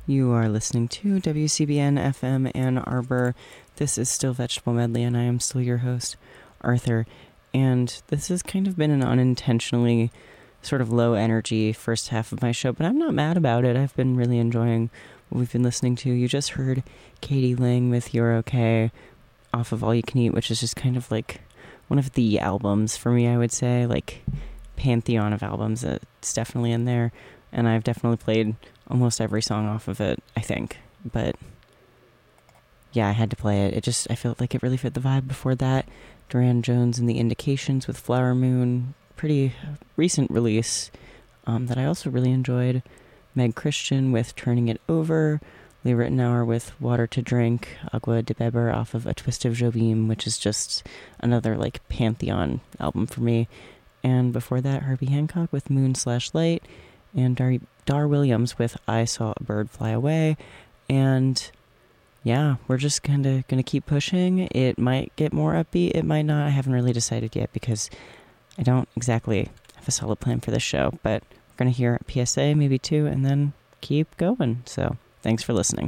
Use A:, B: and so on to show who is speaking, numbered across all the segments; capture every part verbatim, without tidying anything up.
A: You are listening to W C B N F M Ann Arbor. This is still Vegetable Medley, and I am still your host, Arthur. And this has kind of been an unintentionally sort of low energy first half of my show, but I'm not mad about it. I've been really enjoying what we've been listening to. You just heard Katie Lang with You're Okay off of All You Can Eat, which is just kind of like one of the albums for me, I would say, like pantheon of albums. It's definitely in there, and I've definitely played almost every song off of it, I think. But yeah, I had to play it. It just, I felt like it really fit the vibe. Before that, Duran Jones and the Indications with Flower Moon, pretty recent release um, that I also really enjoyed. Meg Christian with Turning It Over, Lee Ritenour with Water to Drink, Agua de Beber off of A Twist of Jobim, which is just another like pantheon album for me. And before that, Herbie Hancock with Moon Slash Light, and Dar, Dar Williams with I Saw a Bird Fly Away. And yeah, we're just kind of going to keep pushing. It might get more upbeat, it might not. I haven't really decided yet because I don't exactly have a solid plan for this show, but we're going to hear a P S A, maybe two, and then keep going. So thanks for listening.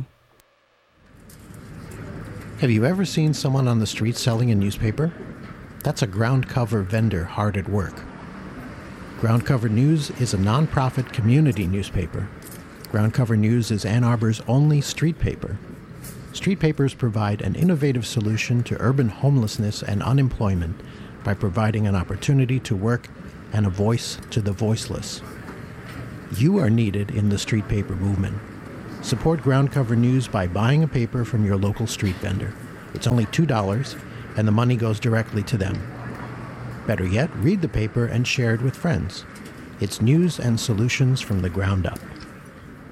B: Have you ever seen someone on the street selling a newspaper? That's a ground cover vendor hard at work. Ground Cover News is a non-profit community newspaper. Ground Cover News is Ann Arbor's only street paper. Street papers provide an innovative solution to urban homelessness and unemployment by providing an opportunity to work and a voice to the voiceless. You are needed in the street paper movement. Support Ground Cover News by buying a paper from your local street vendor. It's only two dollars, and the money goes directly to them. Better yet, read the paper and share it with friends. It's news and solutions from the ground up.